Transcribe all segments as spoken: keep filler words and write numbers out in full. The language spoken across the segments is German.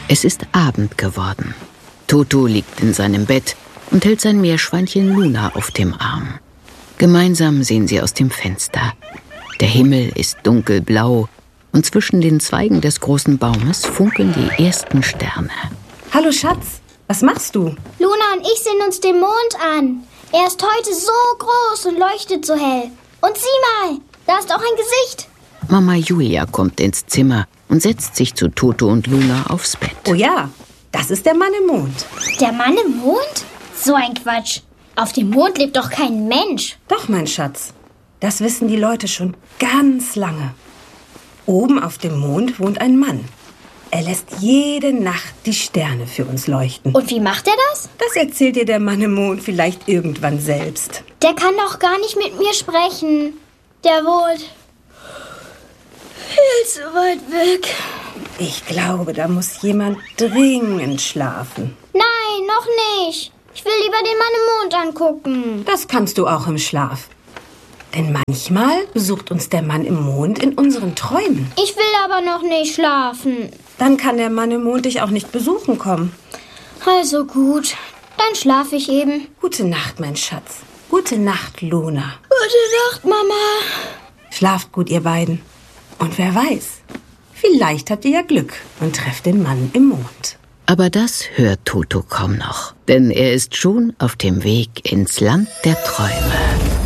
Es ist Abend geworden. Toto liegt in seinem Bett und hält sein Meerschweinchen Luna auf dem Arm. Gemeinsam sehen sie aus dem Fenster. Der Himmel ist dunkelblau und zwischen den Zweigen des großen Baumes funkeln die ersten Sterne. Hallo Schatz, was machst du? Luna und ich sehen uns den Mond an. Er ist heute so groß und leuchtet so hell. Und sieh mal, da ist auch ein Gesicht. Mama Julia kommt ins Zimmer und setzt sich zu Toto und Luna aufs Bett. Oh ja, das ist der Mann im Mond. Der Mann im Mond? So ein Quatsch. Auf dem Mond lebt doch kein Mensch. Doch, mein Schatz. Das wissen die Leute schon ganz lange. Oben auf dem Mond wohnt ein Mann. Er lässt jede Nacht die Sterne für uns leuchten. Und wie macht er das? Das erzählt dir der Mann im Mond vielleicht irgendwann selbst. Der kann doch gar nicht mit mir sprechen. Der wohnt viel zu weit weg. Ich glaube, da muss jemand dringend schlafen. Nein, noch nicht. Ich will lieber den Mann im Mond angucken. Das kannst du auch im Schlaf. Denn manchmal besucht uns der Mann im Mond in unseren Träumen. Ich will aber noch nicht schlafen. Dann kann der Mann im Mond dich auch nicht besuchen kommen. Also gut, dann schlafe ich eben. Gute Nacht, mein Schatz. Gute Nacht, Luna. Gute Nacht, Mama. Schlaft gut, ihr beiden. Und wer weiß, vielleicht habt ihr ja Glück und trefft den Mann im Mond. Aber das hört Toto kaum noch, denn er ist schon auf dem Weg ins Land der Träume.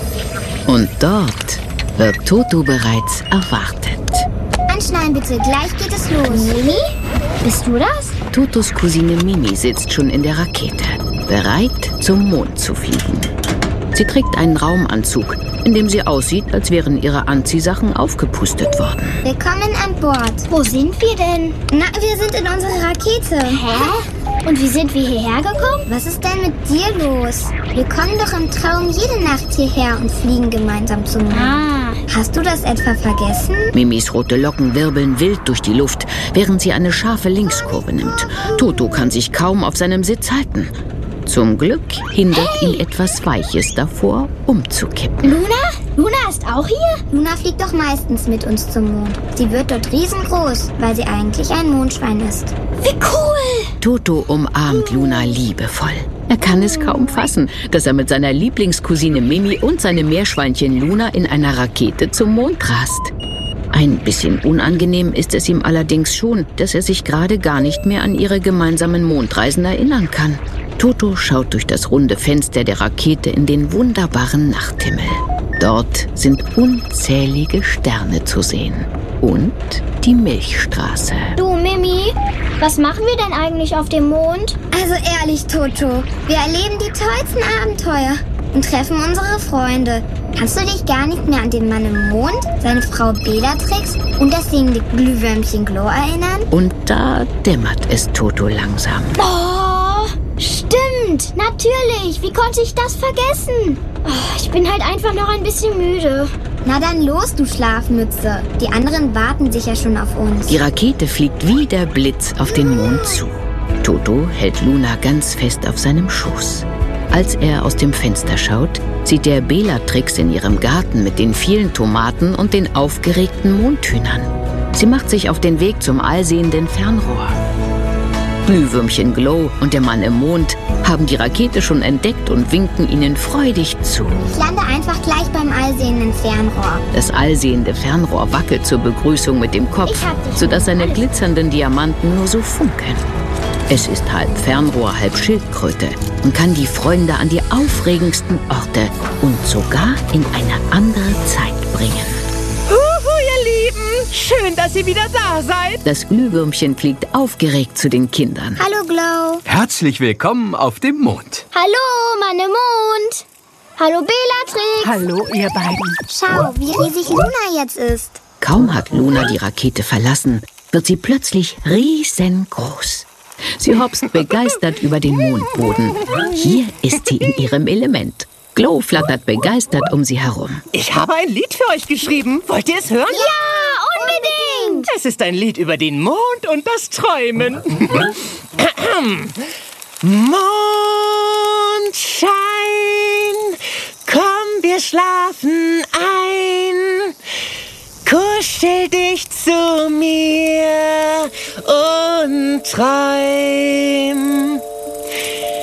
Und dort wird Toto bereits erwartet. Anschnallen bitte, gleich geht es los. Mimi? Bist du das? Totos Cousine Mimi sitzt schon in der Rakete, bereit zum Mond zu fliegen. Sie trägt einen Raumanzug, in dem sie aussieht, als wären ihre Anziehsachen aufgepustet worden. Willkommen an Bord. Wo sind wir denn? Na, wir sind in unserer Rakete. Hä? Und wie sind wir hierher gekommen? Was ist denn mit dir los? Wir kommen doch im Traum jede Nacht hierher und fliegen gemeinsam zum Mond. Ah. Hast du das etwa vergessen? Mimis rote Locken wirbeln wild durch die Luft, während sie eine scharfe Linkskurve nimmt. Toto kann sich kaum auf seinem Sitz halten. Zum Glück hindert hey. ihn etwas Weiches davor, umzukippen. Luna? Luna ist auch hier? Luna fliegt doch meistens mit uns zum Mond. Sie wird dort riesengroß, weil sie eigentlich ein Mondschwein ist. Wie cool! Toto umarmt Luna liebevoll. Er kann es kaum fassen, dass er mit seiner Lieblingscousine Mimi und seinem Meerschweinchen Luna in einer Rakete zum Mond rast. Ein bisschen unangenehm ist es ihm allerdings schon, dass er sich gerade gar nicht mehr an ihre gemeinsamen Mondreisen erinnern kann. Toto schaut durch das runde Fenster der Rakete in den wunderbaren Nachthimmel. Dort sind unzählige Sterne zu sehen. Und die Milchstraße. Du, Mimi, was machen wir denn eigentlich auf dem Mond? Also ehrlich, Toto, wir erleben die tollsten Abenteuer und treffen unsere Freunde. Kannst du dich gar nicht mehr an den Mann im Mond, seine Frau Bellatrix und das singende Glühwürmchen Glow erinnern? Und da dämmert es Toto langsam. Oh, stimmt, natürlich. Wie konnte ich das vergessen? Oh, ich bin halt einfach noch ein bisschen müde. Na dann los, du Schlafmütze. Die anderen warten sicher schon auf uns. Die Rakete fliegt wie der Blitz auf den Mond zu. Toto hält Luna ganz fest auf seinem Schoß. Als er aus dem Fenster schaut, sieht er Bellatrix in ihrem Garten mit den vielen Tomaten und den aufgeregten Mondhühnern. Sie macht sich auf den Weg zum allsehenden Fernrohr. Glühwürmchen Glow und der Mann im Mond haben die Rakete schon entdeckt und winken ihnen freudig zu. Ich lande einfach gleich beim allsehenden Fernrohr. Das allsehende Fernrohr wackelt zur Begrüßung mit dem Kopf, sodass seine glitzernden Diamanten nur so funkeln. Es ist halb Fernrohr, halb Schildkröte und kann die Freunde an die aufregendsten Orte und sogar in eine andere Zeit bringen. Huhu, ihr Lieben! Schön, dass ihr wieder da seid. Das Glühwürmchen fliegt aufgeregt zu den Kindern. Hallo, Glow. Herzlich willkommen auf dem Mond. Hallo, Mann im Mond. Hallo, Bellatrix. Hallo, ihr beiden. Schau, wie riesig Luna jetzt ist. Kaum hat Luna die Rakete verlassen, wird sie plötzlich riesengroß. Sie hopst begeistert über den Mondboden. Hier ist sie in ihrem Element. Glow flattert begeistert um sie herum. Ich habe ein Lied für euch geschrieben. Wollt ihr es hören? Ja, unbedingt! Es ist ein Lied über den Mond und das Träumen. Mondschein, komm, wir schlafen ein. Kuschel dich zu mir Träumen, träumen.